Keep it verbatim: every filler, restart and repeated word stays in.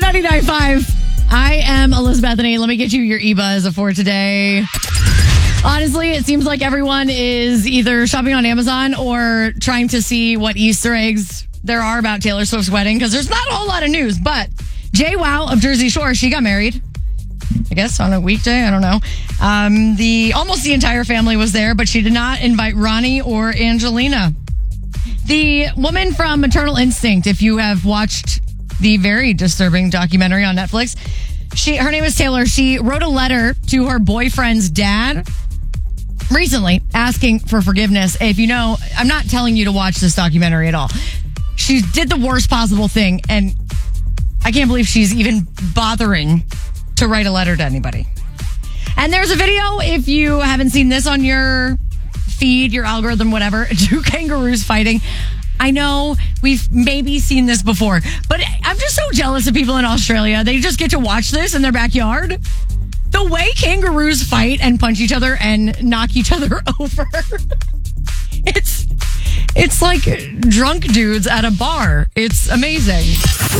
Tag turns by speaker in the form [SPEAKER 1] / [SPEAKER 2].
[SPEAKER 1] ninety-nine point five. I am Elizabeth Bethany. Let me get you your e-buzz for today. Honestly, it seems like everyone is either shopping on Amazon or trying to see what Easter eggs there are about Taylor Swift's wedding, because there's not a whole lot of news. But JWoww of Jersey Shore, she got married, I guess, on a weekday. I don't know. Um, the almost the entire family was there, but she did not invite Ronnie or Angelina. The woman from Maternal Instinct, if you have watched the very disturbing documentary on Netflix, she her name is Taylor. She wrote a letter to her boyfriend's dad recently asking for forgiveness. If you know, I'm not telling you to watch this documentary at all. She did the worst possible thing, and I can't believe she's even bothering to write a letter to anybody. And there's a video, if you haven't seen this on your feed, your algorithm, whatever, two kangaroos fighting. I know we've maybe seen this before, but I'm just so jealous of people in Australia. They just get to watch this in their backyard. The way kangaroos fight and punch each other and knock each other over. It's, it's like drunk dudes at a bar. It's amazing.